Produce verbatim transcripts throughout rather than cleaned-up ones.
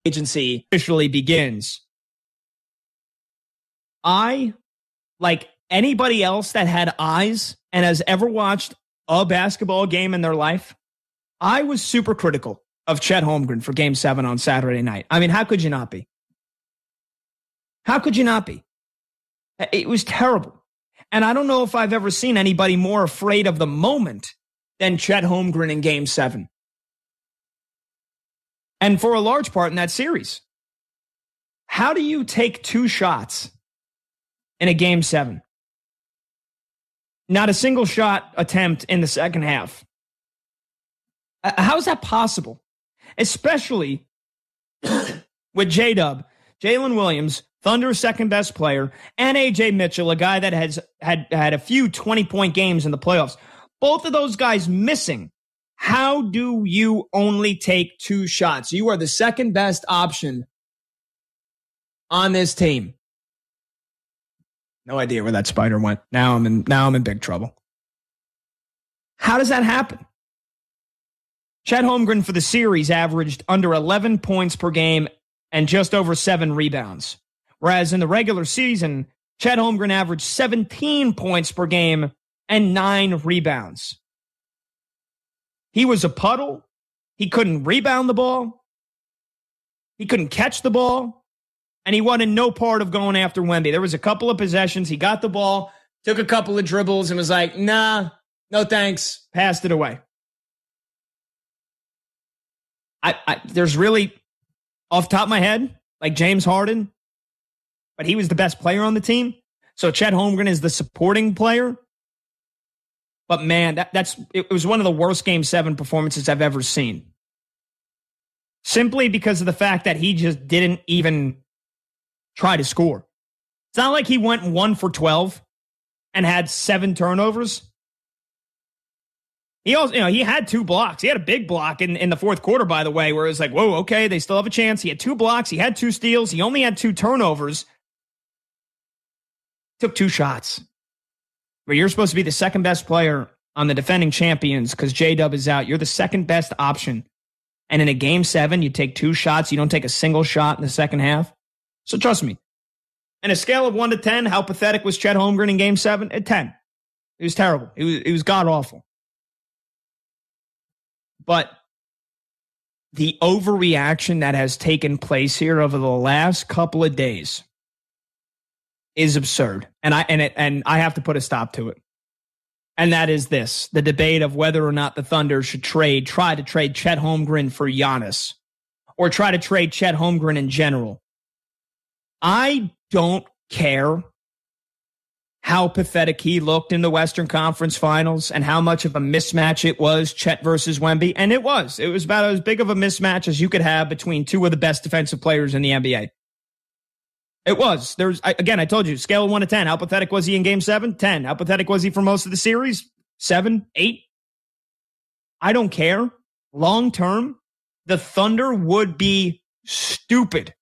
agency officially begins. I, like anybody else that had eyes and has ever watched a basketball game in their life, I was super critical of Chet Holmgren for game seven on Saturday night. I mean, how could you not be? How could you not be? It was terrible. And I don't know if I've ever seen anybody more afraid of the moment than Chet Holmgren in game seven. And for a large part in that series. How do you take two shots in a game seven? Not a single shot attempt in the second half. How is that possible? Especially with J-Dub, Jalen Williams, Thunder's second best player, and A J Mitchell, a guy that has had, had a few twenty-point games in the playoffs. Both of those guys missing. How do you only take two shots? You are the second best option on this team. No idea where that spider went. Now I'm in, now I'm in big trouble. How does that happen? Chet Holmgren for the series averaged under eleven points per game and just over seven rebounds. Whereas in the regular season, Chet Holmgren averaged seventeen points per game and nine rebounds. He was a puddle. He couldn't rebound the ball. He couldn't catch the ball. And he wanted no part of going after Wemby. There was a couple of possessions. He got the ball, took a couple of dribbles, and was like, nah, no thanks. Passed it away. I, I there's really, off the top of my head, like James Harden, but he was the best player on the team. So Chet Holmgren is the supporting player. But man, that, that's it was one of the worst game seven performances I've ever seen. Simply because of the fact that he just didn't even try to score. It's not like he went one for twelve and had seven turnovers. He also, you know, he had two blocks. He had a big block in, in the fourth quarter, by the way, where it was like, whoa, okay, they still have a chance. He had two blocks. He had two steals. He only had two turnovers. Took two shots. But you're supposed to be the second best player on the defending champions because J-Dub is out. You're the second best option. And in a game seven, you take two shots. You don't take a single shot in the second half. So trust me. On a scale of one to ten, how pathetic was Chet Holmgren in game seven? At ten. It was terrible. It was, it was god-awful. But the overreaction that has taken place here over the last couple of days is absurd. And I and it and I have to put a stop to it. And that is this, the debate of whether or not the Thunder should trade, try to trade Chet Holmgren for Giannis, or try to trade Chet Holmgren in general. I don't care how pathetic he looked in the Western Conference Finals and how much of a mismatch it was, Chet versus Wemby. And it was. It was about as big of a mismatch as you could have between two of the best defensive players in the N B A. It was. There's again, I told you, scale of one to ten. How pathetic was he in game seven? ten. How pathetic was he for most of the series? Seven, eight. I don't care. Long term, the Thunder would be stupid.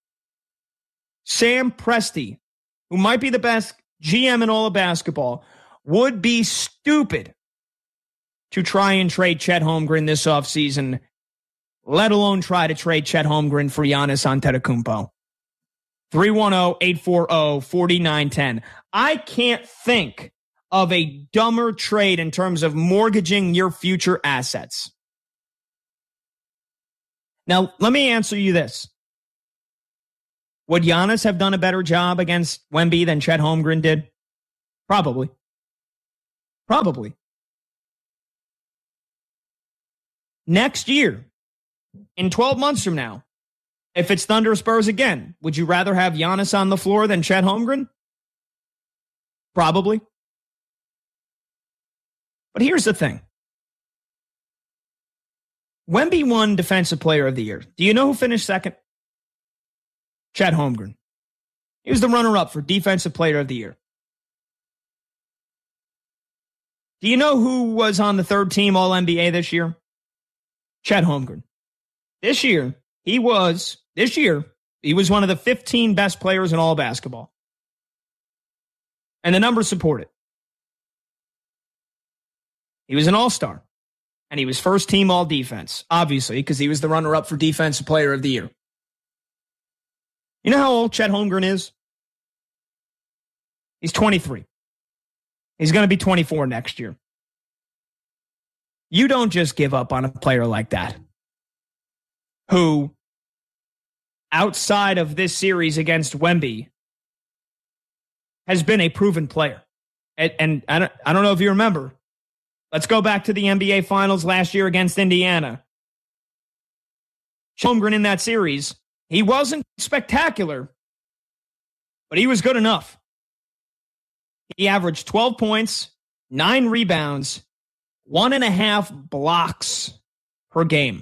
Sam Presti, who might be the best G M in all of basketball, would be stupid to try and trade Chet Holmgren this offseason, let alone try to trade Chet Holmgren for Giannis Antetokounmpo. three one zero, eight four zero, four nine one zero. I can't think of a dumber trade in terms of mortgaging your future assets. Now, let me answer you this. Would Giannis have done a better job against Wemby than Chet Holmgren did? Probably. Probably. Next year, in twelve months from now, if it's Thunder Spurs again, would you rather have Giannis on the floor than Chet Holmgren? Probably. But here's the thing. Wemby won Defensive Player of the Year. Do you know who finished second? Chet Holmgren. He was the runner-up for Defensive Player of the Year. Do you know who was on the third team All N B A this year? Chet Holmgren. This year, he was, this year, he was one of the fifteen best players in all basketball. And the numbers support it. He was an all-star. And he was first team all defense, obviously, because he was the runner-up for Defensive Player of the Year. You know how old Chet Holmgren is? He's twenty-three. He's going to be twenty-four next year. You don't just give up on a player like that, who, outside of this series against Wemby, has been a proven player. And, and I, don't, I don't know if you remember. Let's go back to the N B A Finals last year against Indiana. Holmgren in that series, he wasn't spectacular, but he was good enough. He averaged twelve points, nine rebounds, one and a half blocks per game.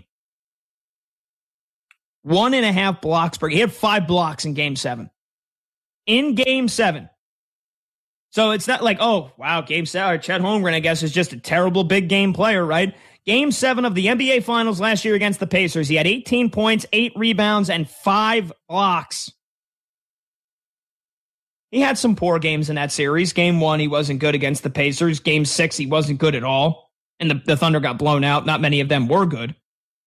One and a half blocks per game. He had five blocks in game seven. In game seven. So it's not like, oh, wow, game seven, Chet Holmgren, I guess, is just a terrible big game player, right? Game seven of the N B A Finals last year against the Pacers. He had eighteen points, eight rebounds, and five blocks. He had some poor games in that series. Game one, he wasn't good against the Pacers. Game six, he wasn't good at all. And the, the Thunder got blown out. Not many of them were good.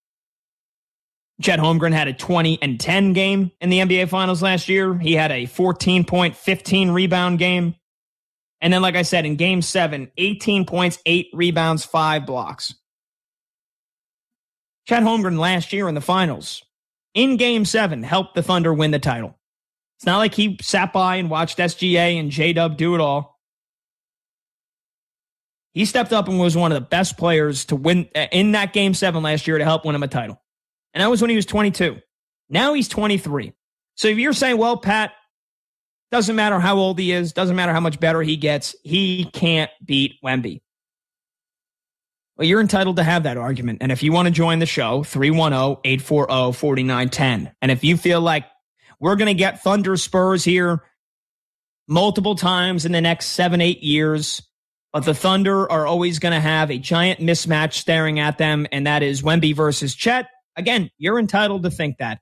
Chet Holmgren had a twenty and ten game in the N B A Finals last year. He had a fourteen point, fifteen rebound game. And then, like I said, in game seven, eighteen points, eight rebounds, five blocks. Chet Holmgren last year in the finals, in game seven, helped the Thunder win the title. It's not like he sat by and watched S G A and J-Dub do it all. He stepped up and was one of the best players to win in that game seven last year to help win him a title. And that was when he was twenty-two. Now he's twenty-three. So if you're saying, well, Pat, doesn't matter how old he is, doesn't matter how much better he gets, he can't beat Wemby. Well, you're entitled to have that argument. And if you want to join the show, three one zero, eight four zero, four nine one zero. And if you feel like we're going to get Thunder Spurs here multiple times in the next seven, eight years, but the Thunder are always going to have a giant mismatch staring at them, and that is Wemby versus Chet. Again, you're entitled to think that.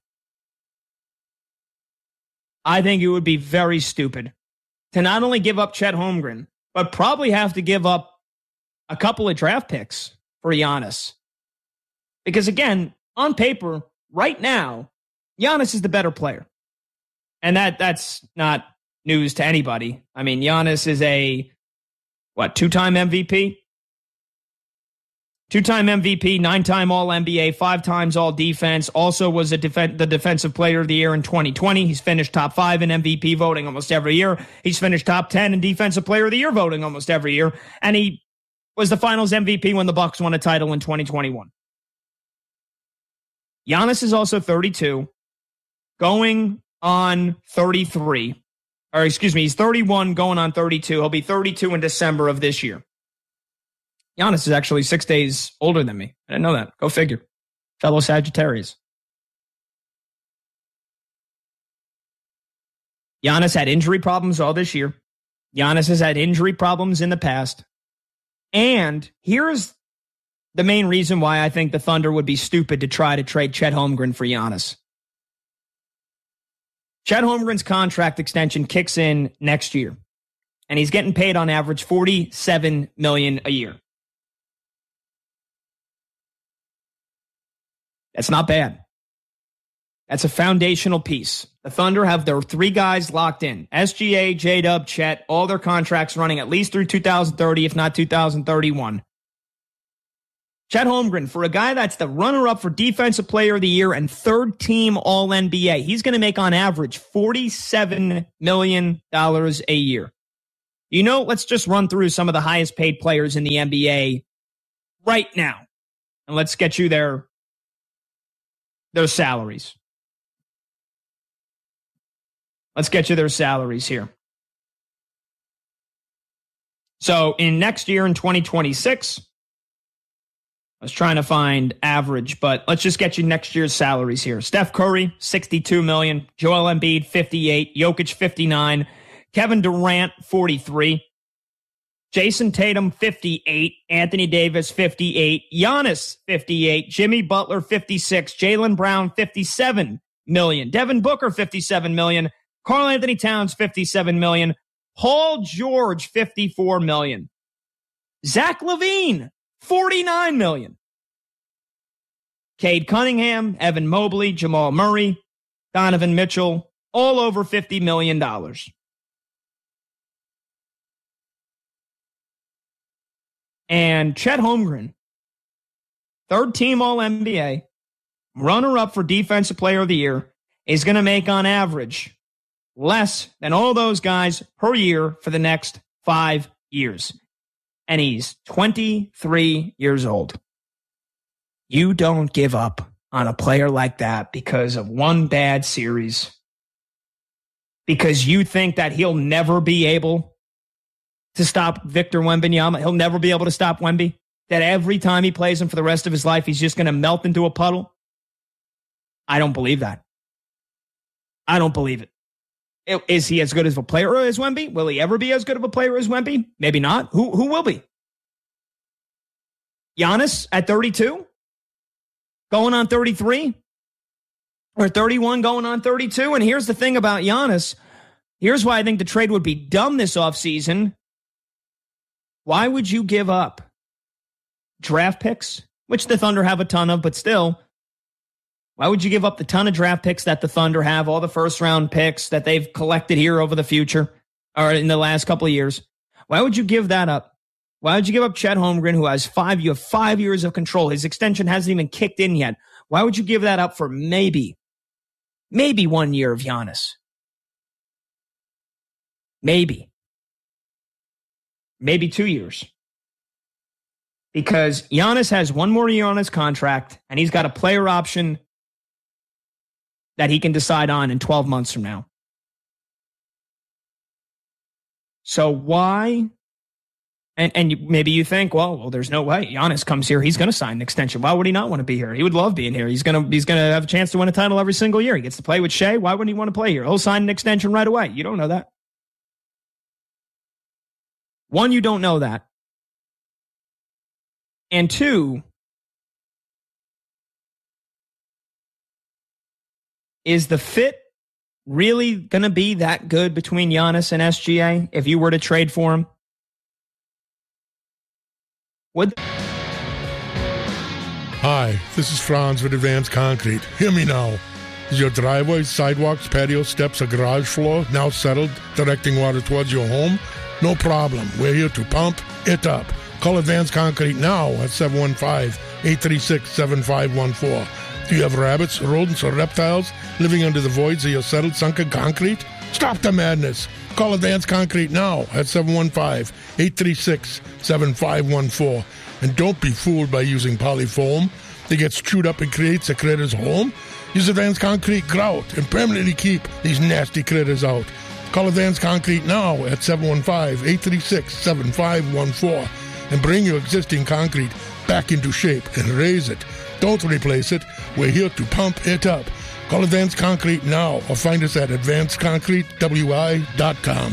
I think it would be very stupid to not only give up Chet Holmgren, but probably have to give up a couple of draft picks for Giannis. Because again, on paper, right now, Giannis is the better player. And that that's not news to anybody. I mean, Giannis is a, what, two-time M V P? Two-time M V P, nine-time All-N B A, five times All-Defense. Also was a def- the Defensive Player of the Year in twenty twenty. He's finished top five in M V P voting almost every year. He's finished top ten in Defensive Player of the Year voting almost every year. And he was the Finals M V P when the Bucks won a title in twenty twenty-one. Giannis is also thirty-two, going on thirty-three. Or excuse me, he's thirty-one, going on thirty-two. He'll be thirty-two in December of this year. Giannis is actually six days older than me. I didn't know that. Go figure. Fellow Sagittarius. Giannis had injury problems all this year. Giannis has had injury problems in the past. And here's the main reason why I think the Thunder would be stupid to try to trade Chet Holmgren for Giannis. Chet Holmgren's contract extension kicks in next year, and he's getting paid on average forty-seven million dollars a year. That's not bad. That's a foundational piece. The Thunder have their three guys locked in. S G A, J-Dub, Chet, all their contracts running at least through two thousand thirty, if not two thousand thirty-one. Chet Holmgren, for a guy that's the runner-up for Defensive Player of the Year and third-team All-N B A, he's going to make on average forty-seven million dollars a year. You know, let's just run through some of the highest-paid players in the N B A right now. And let's get you their, their salaries. Let's get you their salaries here. So in next year, in twenty twenty-six, I was trying to find average, but let's just get you next year's salaries here. Steph Curry, sixty-two million dollars. Joel Embiid, fifty-eight. Jokic, fifty-nine. Kevin Durant, forty-three. Jason Tatum, fifty-eight. Anthony Davis, fifty-eight. Giannis, fifty-eight. Jimmy Butler, fifty-six. Jaylen Brown, fifty-seven million dollars. Devin Booker, fifty-seven million dollars. Karl Anthony Towns, fifty-seven million dollars. Paul George, fifty-four million dollars. Zach LaVine, forty-nine million dollars. Cade Cunningham, Evan Mobley, Jamal Murray, Donovan Mitchell, all over fifty million dollars. And Chet Holmgren, third team All N B A, runner-up for Defensive Player of the Year, is going to make on average less than all those guys per year for the next five years. And he's twenty-three years old. You don't give up on a player like that because of one bad series, because you think that he'll never be able to stop Victor Wembanyama. He'll never be able to stop Wemby. That every time he plays him for the rest of his life, he's just going to melt into a puddle. I don't believe that. I don't believe it. Is he as good as a player as Wemby? Will he ever be as good of a player as Wemby? Maybe not. Who, who will be? Giannis at thirty-two? Going on thirty-three? Or thirty-one going on thirty-two? And here's the thing about Giannis. Here's why I think the trade would be dumb this offseason. Why would you give up draft picks, which the Thunder have a ton of, but still, why would you give up the ton of draft picks that the Thunder have, all the first-round picks that they've collected here over the future, or in the last couple of years? Why would you give that up? Why would you give up Chet Holmgren, who has five, you have five years of control? His extension hasn't even kicked in yet. Why would you give that up for maybe, maybe one year of Giannis? Maybe. Maybe two years. Because Giannis has one more year on his contract, and he's got a player option that he can decide on in twelve months from now. So why? And and you, maybe you think, well, well, there's no way. Giannis comes here, he's going to sign an extension. Why would he not want to be here? He would love being here. He's going to he's going to have a chance to win a title every single year. He gets to play with Shea. Why wouldn't he want to play here? He'll sign an extension right away. You don't know that. One, you don't know that. And two, is the fit really going to be that good between Giannis and S G A if you were to trade for him? Would Hi, this is Franz with Advanced Concrete. Hear me now. Is your driveway, sidewalks, patio steps, or garage floor now settled, directing water towards your home? No problem. We're here to pump it up. Call Advanced Concrete now at seven one five, eight three six, seven five one four. Do you have rabbits, rodents, or reptiles living under the voids of your settled, sunken concrete? Stop the madness. Call Advanced Concrete now at seven one five, eight three six, seven five one four. And don't be fooled by using polyfoam that gets chewed up and creates a critter's home. Use Advanced Concrete grout and permanently keep these nasty critters out. Call Advanced Concrete now at seven one five, eight three six, seven five one four and bring your existing concrete back into shape and raise it. Don't replace it. We're here to pump it up. Call Advanced Concrete now or find us at advanced concrete w i dot com.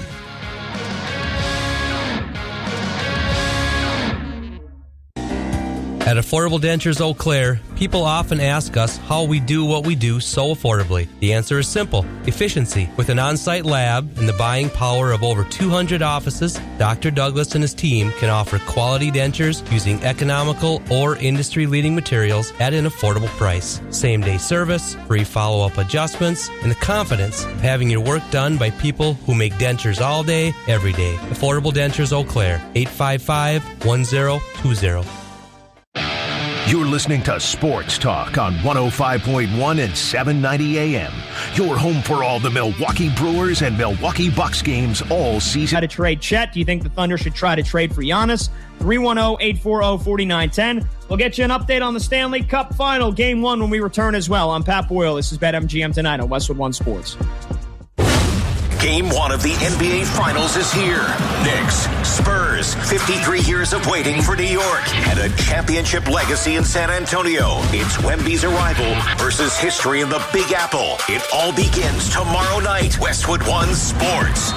At Affordable Dentures Eau Claire, people often ask us how we do what we do so affordably. The answer is simple: efficiency. With an on-site lab and the buying power of over two hundred offices, Doctor Douglas and his team can offer quality dentures using economical or industry-leading materials at an affordable price. Same-day service, free follow-up adjustments, and the confidence of having your work done by people who make dentures all day, every day. Affordable Dentures Eau Claire, eight five five, one zero two zero. You're listening to Sports Talk on one oh five point one and seven ninety A M. Your home for all the Milwaukee Brewers and Milwaukee Bucks games all season. Try to trade Chet. Do you think the Thunder should try to trade for Giannis? three one zero, eight four zero, four nine one zero. We'll get you an update on the Stanley Cup Final, Game one, when we return as well. I'm Pat Boyle. This is BetMGM tonight on Westwood One Sports. Game one of the N B A Finals is here. Knicks, Spurs, fifty-three years of waiting for New York, and a championship legacy in San Antonio. It's Wemby's arrival versus history in the Big Apple. It all begins tomorrow night. Westwood One Sports.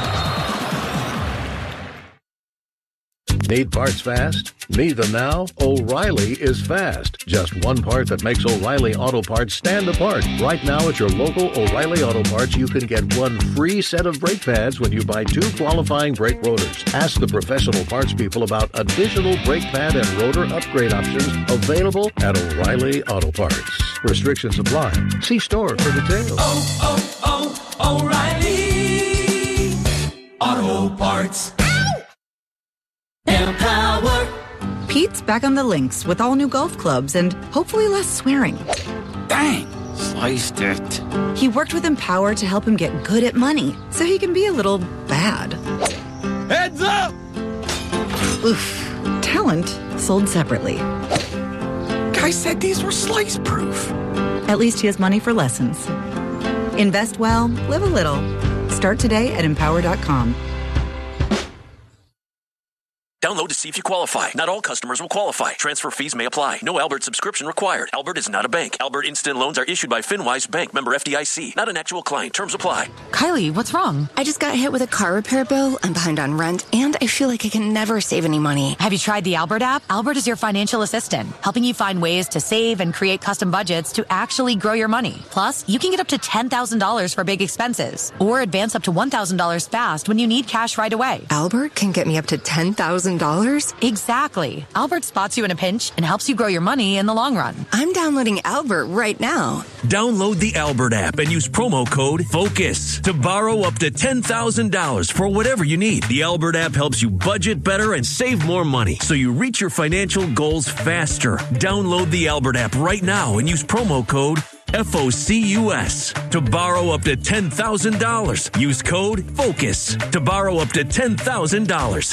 Need parts fast? Need them now? O'Reilly is fast. Just one part that makes O'Reilly Auto Parts stand apart. Right now at your local O'Reilly Auto Parts, you can get one free set of brake pads when you buy two qualifying brake rotors. Ask the professional parts people about additional brake pad and rotor upgrade options available at O'Reilly Auto Parts. Restrictions apply. See store for details. Oh, oh, O'Reilly Auto Parts. Empower. Pete's back on the links with all new golf clubs and hopefully less swearing. Dang, sliced it. He worked with Empower to help him get good at money so he can be a little bad. Heads up! Oof. Talent sold separately. Guy said these were slice proof. At least he has money for lessons. Invest well, live a little. Start today at empower dot com. Download to see if you qualify. Not all customers will qualify. Transfer fees may apply. No Albert subscription required. Albert is not a bank. Albert Instant Loans are issued by FinWise Bank, member F D I C. Not an actual client. Terms apply. Kylie, what's wrong? I just got hit with a car repair bill. I'm behind on rent, and I feel like I can never save any money. Have you tried the Albert app? Albert is your financial assistant, helping you find ways to save and create custom budgets to actually grow your money. Plus, you can get up to ten thousand dollars for big expenses, or advance up to one thousand dollars fast when you need cash right away. Albert can get me up to ten thousand dollars? Exactly. Albert spots you in a pinch and helps you grow your money in the long run. I'm downloading Albert right now. Download the Albert app and use promo code FOCUS to borrow up to ten thousand dollars for whatever you need. The Albert app helps you budget better and save more money so you reach your financial goals faster. Download the Albert app right now and use promo code FOCUS to borrow up to ten thousand dollars. Use code FOCUS to borrow up to ten thousand dollars.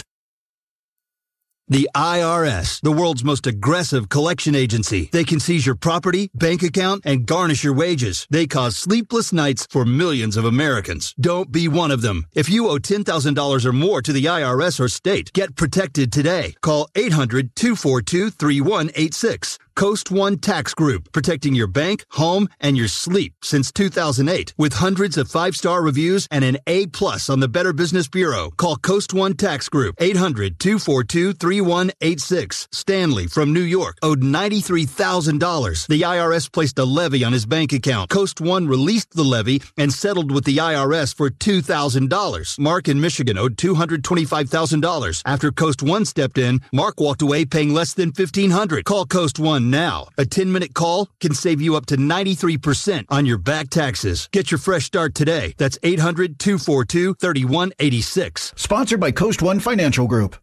The I R S, the world's most aggressive collection agency. They can seize your property, bank account, and garnish your wages. They cause sleepless nights for millions of Americans. Don't be one of them. If you owe ten thousand dollars or more to the I R S or state, get protected today. Call eight hundred, two four two, three one eight six. Coast One Tax Group, protecting your bank, home, and your sleep since two thousand eight. With hundreds of five-star reviews and an A plus on the Better Business Bureau. Call Coast One Tax Group, eight hundred, two four two, three one eight six. Stanley from New York owed ninety-three thousand dollars. The I R S placed a levy on his bank account. Coast One released the levy and settled with the I R S for two thousand dollars. Mark in Michigan owed two hundred twenty-five thousand dollars. After Coast One stepped in, Mark walked away paying less than fifteen hundred dollars. Call Coast One now. A ten-minute call can save you up to ninety-three percent on your back taxes. Get your fresh start today. That's eight hundred, two four two, three one eight six. Sponsored by Coast One Financial Group.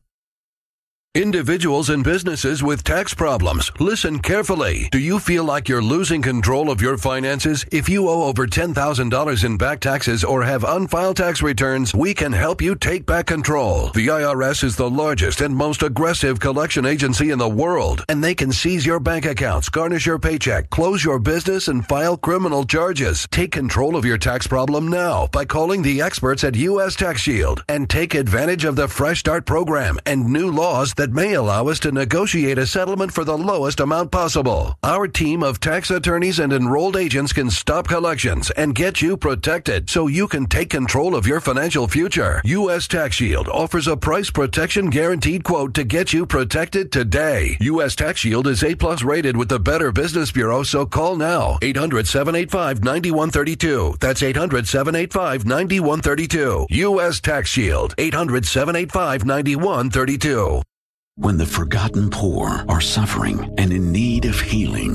Individuals and businesses with tax problems, listen carefully. Do you feel like you're losing control of your finances? If you owe over ten thousand dollars in back taxes or have unfiled tax returns, we can help you take back control. The I R S is the largest and most aggressive collection agency in the world, and they can seize your bank accounts, garnish your paycheck, close your business, and file criminal charges. Take control of your tax problem now by calling the experts at U S Tax Shield and take advantage of the Fresh Start program and new laws that may allow us to negotiate a settlement for the lowest amount possible. Our team of tax attorneys and enrolled agents can stop collections and get you protected so you can take control of your financial future. U S Tax Shield offers a price protection guaranteed quote to get you protected today. U S Tax Shield is A plus rated with the Better Business Bureau, so call now. eight hundred, seven eight five, nine one three two. That's eight hundred, seven eight five, nine one three two. U S Tax Shield. eight hundred, seven eight five, nine one three two. When the forgotten poor are suffering and in need of healing,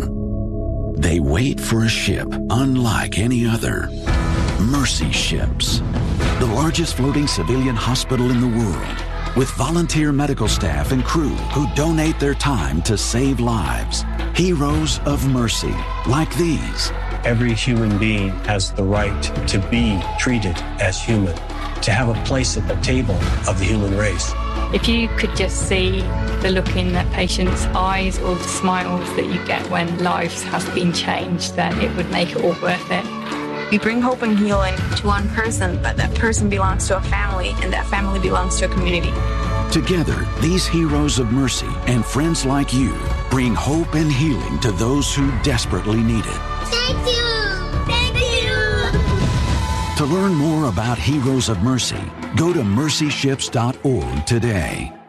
they wait for a ship unlike any other. Mercy Ships, the largest floating civilian hospital in the world, with volunteer medical staff and crew who donate their time to save lives. Heroes of mercy, like these. Every human being has the right to be treated as human, to have a place at the table of the human race. If you could just see the look in that patient's eyes or the smiles that you get when lives have been changed, then it would make it all worth it. We bring hope and healing to one person, but that person belongs to a family, and that family belongs to a community. Together, these heroes of mercy and friends like you bring hope and healing to those who desperately need it. Thank you! Thank you! To learn more about Heroes of Mercy, go to mercy ships dot org today.